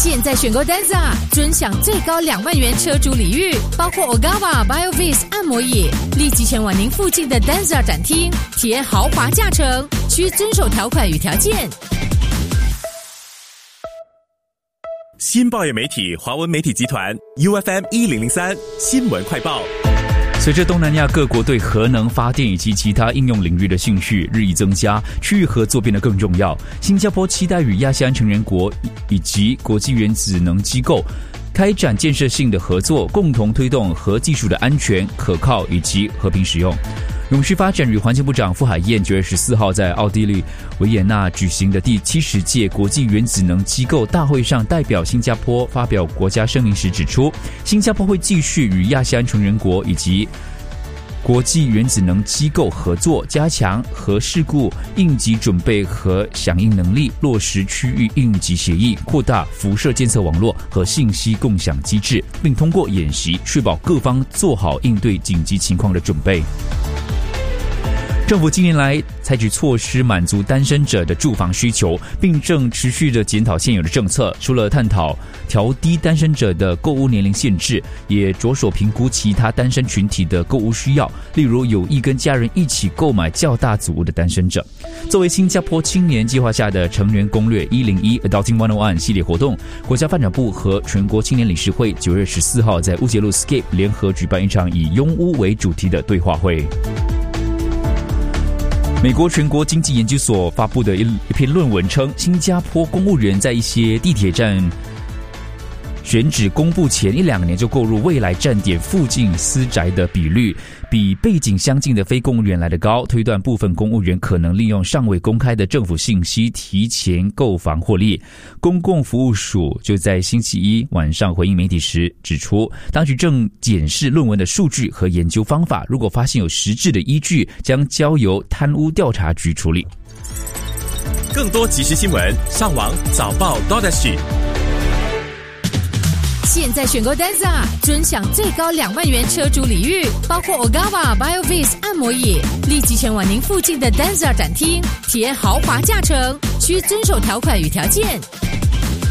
现在选购 Danza， 尊享最高2万元车主礼遇，包括 Ogawa BioVis 按摩椅，立即前往您附近的 Danza 展厅，体验豪华驾乘，需遵守条款与条件。 新报业媒体华文媒体集团 UFM 1003新闻快报。 随着东南亚各国对核能发电以及其他应用领域的兴趣日益增加，区域合作变得更重要。新加坡期待与亚细安成员国以及国际原子能机构开展建设性的合作，共同推动核技术的安全、可靠以及和平使用。永续发展与环境部长傅海燕9月14号在奥地利维也纳举行的第70届国际原子能机构大会上，代表新加坡发表国家声明时指出，新加坡会继续与亚细安成员国以及国际原子能机构合作，加强核事故应急准备和响应能力，落实区域应急协议，扩大辐射监测网络和信息共享机制，并通过演习确保各方做好应对紧急情况的准备。政府近年来采取措施满足单身者的住房需求，并正持续地检讨现有的政策。除了探讨调低单身者的购屋年龄限制，也着手评估其他单身群体的购屋需要，例如有意跟家人一起购买较大组屋的单身者。作为新加坡青年计划下的成员攻略101 Adulting 101系列活动，国家发展部和全国青年理事会9月14号在乌节路 Scape 联合举办一场以拥屋为主题的对话会。美国全国经济研究所发布的一篇论文称，新加坡公务员在一些地铁站选址公布前1-2年就购入未来站点附近私宅的比率，比背景相近的非公务员来得高，推断部分公务员可能利用尚未公开的政府信息提前购房获利。公共服务署就在星期一晚上回应媒体时指出，当局正检视论文的数据和研究方法，如果发现有实质的依据，将交由贪污调查局处理。 更多即时新闻，上网早报 .SG。 现在选购 Danza， 尊享最高2万元车主礼遇，包括 Ogawa BioVis 按摩椅，立即前往您附近的 Danza 展厅，体验豪华驾乘，需遵守条款与条件。